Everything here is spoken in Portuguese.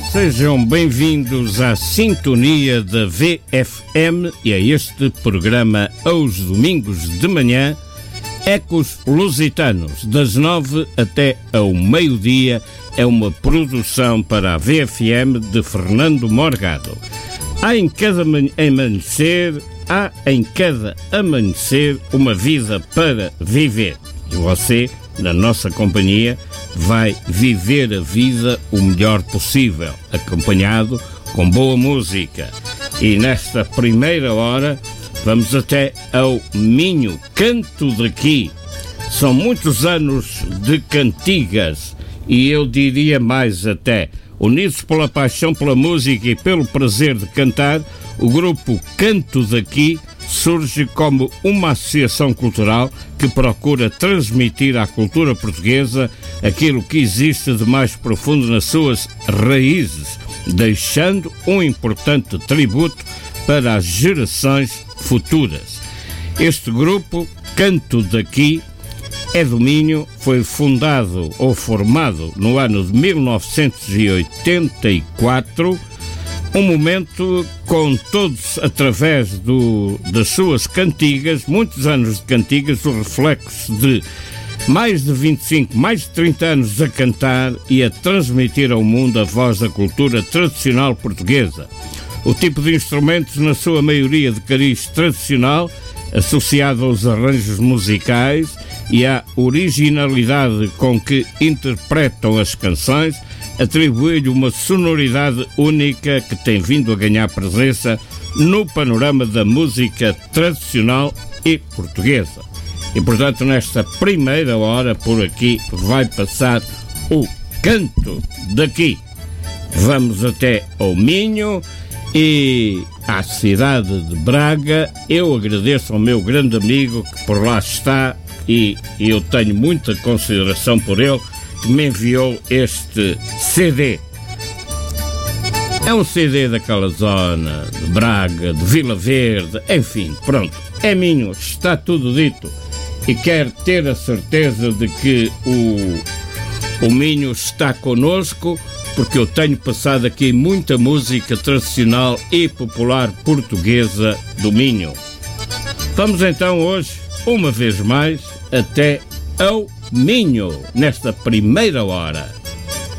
Sejam bem-vindos à sintonia da VFM e a este programa aos domingos de manhã, Ecos Lusitanos, das 9 até ao meio-dia, é uma produção para a VFM de Fernando Morgado. Há em cada amanhecer uma vida para viver. E você, na nossa companhia, vai viver a vida o melhor possível, acompanhado com boa música. E nesta primeira hora vamos até ao Minho, canto daqui. São muitos anos de cantigas e eu diria mais até. Unidos pela paixão pela música e pelo prazer de cantar, o grupo Canto Daqui surge como uma associação cultural que procura transmitir à cultura portuguesa aquilo que existe de mais profundo nas suas raízes, deixando um importante tributo para as gerações futuras. Este grupo, Canto Daqui, é do Minho, foi fundado ou formado no ano de 1984, um momento com todos, através das suas cantigas, muitos anos de cantigas, o reflexo de mais de 25, mais de 30 anos a cantar e a transmitir ao mundo a voz da cultura tradicional portuguesa. O tipo de instrumentos, na sua maioria de cariz tradicional, associado aos arranjos musicais e à originalidade com que interpretam as canções, atribui-lhe uma sonoridade única que tem vindo a ganhar presença no panorama da música tradicional e portuguesa. E, portanto, nesta primeira hora, por aqui, vai passar o Canto Daqui. Vamos até ao Minho e à cidade de Braga. Eu agradeço ao meu grande amigo que por lá está e eu tenho muita consideração por ele, que me enviou este CD. É um CD daquela zona, de Braga, de Vila Verde, enfim, pronto. É Minho, está tudo dito. E quero ter a certeza de que o Minho está connosco, porque eu tenho passado aqui muita música tradicional e popular portuguesa do Minho. Vamos então hoje, uma vez mais, até ao Minho, nesta primeira hora.